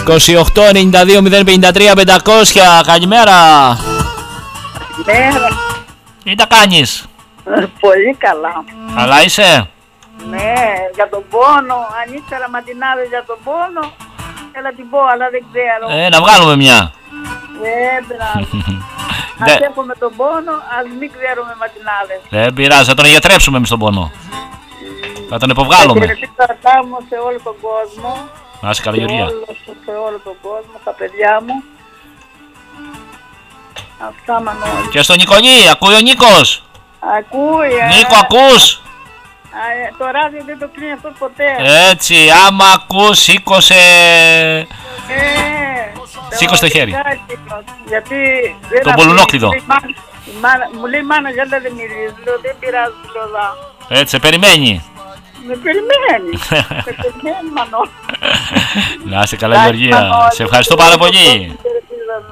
28-92-053-500. Καλημέρα. Καλημέρα. Τι τα κάνεις? Πολύ καλά. Καλά είσαι? Ναι, για τον πόνο. Αν ήξερα ματινάδες για τον πόνο, έλα την πω, αλλά δεν ξέρω. Να βγάλουμε μια. Ας έχουμε τον πόνο, ας μην ξέρουμε ματινάδες. Δεν πειράζει, θα τον γιατρέψουμε εμείς τον πόνο. Θα τον υποβγάλουμε. Θα μου σε όλο τον κόσμο. Να είσαι καλά, Γεωργία. Σε όλο τον κόσμο, τα παιδιά μου. Αυτά, Μανώλη. Και στον Νικονή, ακούει ο Νίκος? Ακούει, Νίκο, ακούς? Το ράδιο δεν το κλείνει αυτό ποτέ. Έτσι, άμα ακούς, σήκωσε. Σήκωσε το χέρι. Γιατί τον πολουνόκλειδο. Μου λέει η μάνα, γιατί δεν μυρίζει. Λέω, δεν πειράζει, λέω. Έτσι, σε περιμένει. Με περιμένει. Σε περιμένει, Μανώλη. Να είσαι καλά, Γεωργία. Σε ευχαριστώ πάρα πολύ.